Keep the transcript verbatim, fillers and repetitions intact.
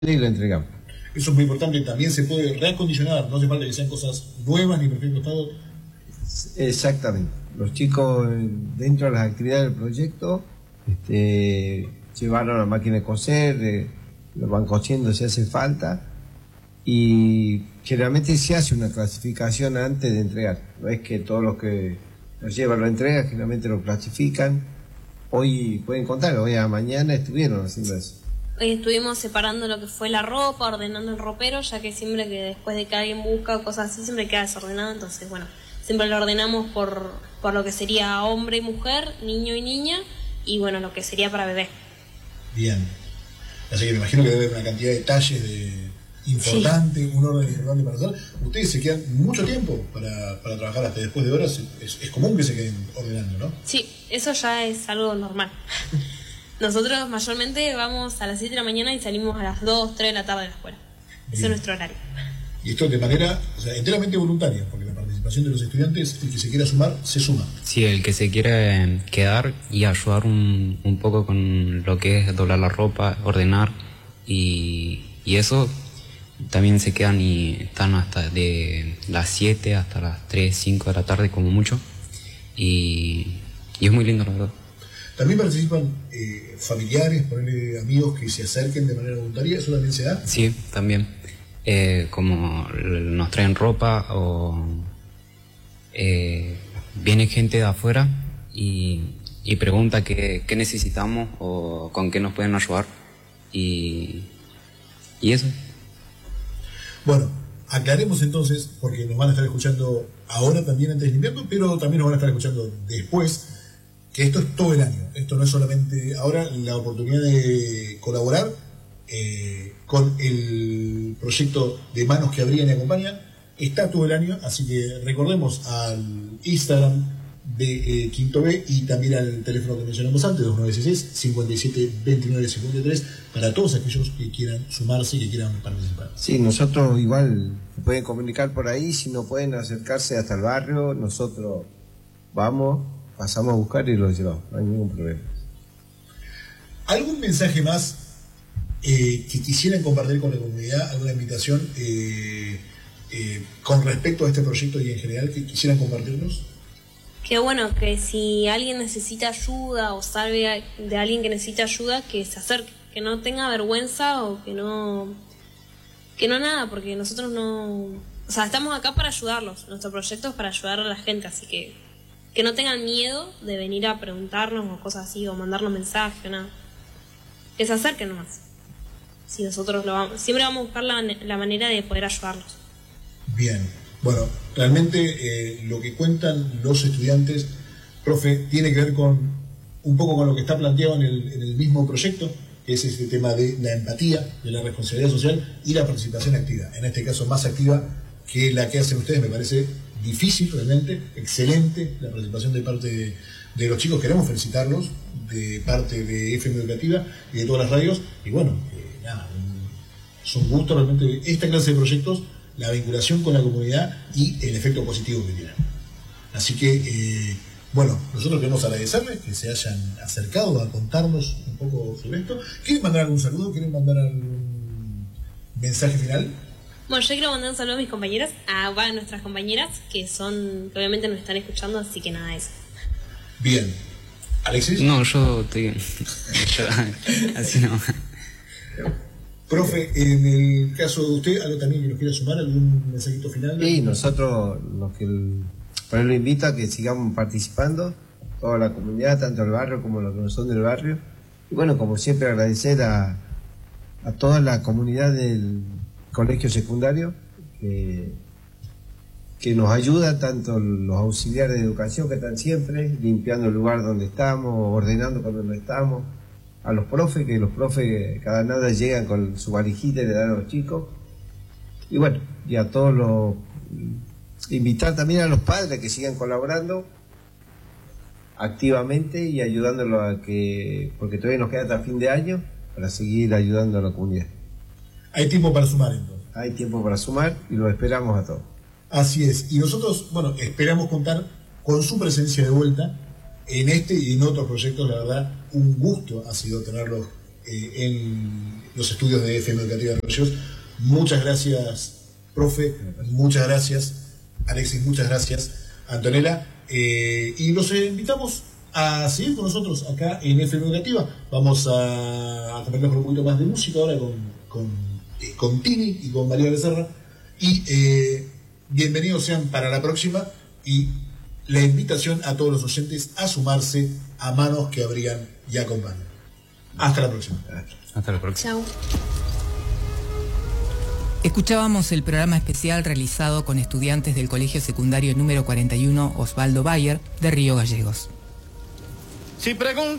y lo entregamos. Eso es muy importante, también se puede reacondicionar, no hace falta que sean cosas nuevas ni perfecto estado. Exactamente. Los chicos dentro de las actividades del proyecto este, llevaron la máquina de coser, eh, lo van cosiendo si hace falta, y generalmente se hace una clasificación antes de entregar. No es que todos los que los llevan lo entregan, generalmente lo clasifican. Hoy pueden contar, hoy a mañana estuvieron haciendo eso. Hoy estuvimos separando lo que fue la ropa, ordenando el ropero, ya que siempre que después de que alguien busca o cosas así, siempre queda desordenado. Entonces, bueno, siempre lo ordenamos por, por lo que sería hombre y mujer, niño y niña, y bueno, lo que sería para bebé. Bien. Así que me imagino que debe haber una cantidad de detalles de importante, sí. Un orden importante para hacer. Ustedes se quedan mucho tiempo para, para trabajar hasta después de horas. Es, es común que se queden ordenando, ¿no? Sí, eso ya es algo normal. Nosotros mayormente vamos a las siete de la mañana y salimos a las dos, tres de la tarde de la escuela. Bien. Ese es nuestro horario. Y esto de manera, o sea, enteramente voluntaria, porque la participación de los estudiantes, el que se quiera sumar, se suma. Sí, el que se quiere quedar y ayudar un, un poco con lo que es doblar la ropa, ordenar y, y eso, también se quedan y están hasta de las siete hasta las tres, cinco de la tarde como mucho, y, y es muy lindo, la verdad. ¿También participan eh, familiares, ponerle amigos que se acerquen de manera voluntaria? ¿Eso también se da? Sí, también. Eh, como nos traen ropa o eh, viene gente de afuera y, y pregunta qué, qué necesitamos o con qué nos pueden ayudar y, y eso. Bueno, aclaremos entonces, porque nos van a estar escuchando ahora también antes del invierno, pero también nos van a estar escuchando después, que esto es todo el año. Esto no es solamente ahora la oportunidad de colaborar eh, con el proyecto de Manos que Abrigan y Acompañan. Está todo el año, así que recordemos al Instagram de eh, Quinto B y también al teléfono que mencionamos antes, dos nueve seis, cinco siete, dos nueve cinco tres, para todos aquellos que quieran sumarse y que quieran participar. Sí, nosotros igual se pueden comunicar por ahí, si no pueden acercarse hasta el barrio, nosotros vamos, pasamos a buscar y los llevamos, no hay ningún problema. ¿Algún mensaje más eh, que quisieran compartir con la comunidad? ¿Alguna invitación eh, eh, con respecto a este proyecto y en general que quisieran compartirnos? Que bueno, que si alguien necesita ayuda o sabe de alguien que necesita ayuda, que se acerque, que no tenga vergüenza o que no, que no nada, porque nosotros no, o sea, estamos acá para ayudarlos, nuestro proyecto es para ayudar a la gente, así que que no tengan miedo de venir a preguntarnos o cosas así, o mandarnos mensajes o nada, que se acerquen nomás. Si nosotros lo vamos, siempre vamos a buscar la, la manera de poder ayudarlos. Bien. Bueno, realmente eh, lo que cuentan los estudiantes, profe, tiene que ver con un poco con lo que está planteado en el, en el mismo proyecto, que es este tema de la empatía, de la responsabilidad social y la participación activa. En este caso, más activa que la que hacen ustedes, me parece difícil realmente, excelente la participación de parte de, de los chicos. Queremos felicitarlos de parte de F M Educativa y de todas las radios. Y bueno, eh, nada, es un gusto realmente esta clase de proyectos, la vinculación con la comunidad y el efecto positivo que tienen. Así que, eh, bueno, nosotros queremos agradecerles que se hayan acercado a contarnos un poco sobre esto. ¿Quieren mandar algún saludo? ¿Quieren mandar algún mensaje final? Bueno, yo quiero mandar un saludo a mis compañeras, a, a nuestras compañeras, que son, que obviamente nos están escuchando, así que nada, eso. Bien. ¿Alexis? No, yo estoy bien. Yo, así no. Profe, en el caso de usted, ¿algo también que nos quiera sumar? ¿Algún mensajito final? Sí, nosotros los que el, por eso lo invito a que sigamos participando, toda la comunidad, tanto el barrio como los que no son del barrio. Y bueno, como siempre, agradecer a, a toda la comunidad del colegio secundario que, que nos ayuda, tanto los auxiliares de educación que están siempre limpiando el lugar donde estamos, ordenando cuando no estamos, a los profes, que los profes cada nada llegan con su valijita y le dan a los chicos, y bueno, y a todos los, invitar también a los padres que sigan colaborando activamente y ayudándolos a que, porque todavía nos queda hasta fin de año, para seguir ayudando a la comunidad. Hay tiempo para sumar entonces. Hay tiempo para sumar y los esperamos a todos. Así es, y nosotros, bueno, esperamos contar con su presencia de vuelta en este y en otros proyectos. La verdad, un gusto ha sido tenerlos eh, en los estudios de F M Educativa de Ríos. Muchas gracias, profe, muchas gracias, Alexis, muchas gracias, Antonella, eh, y los eh, invitamos a seguir con nosotros acá en F M Educativa. Vamos a acompañarnos con un poquito más de música ahora con, con, eh, con Tini y con María Becerra, y eh, bienvenidos sean para la próxima, y la invitación a todos los oyentes a sumarse a Manos que Abrían y Acompañan. Hasta la próxima. Hasta la próxima. Chao. Escuchábamos el programa especial realizado con estudiantes del Colegio Secundario número cuarenta y uno Osvaldo Bayer de Río Gallegos. Si preguntas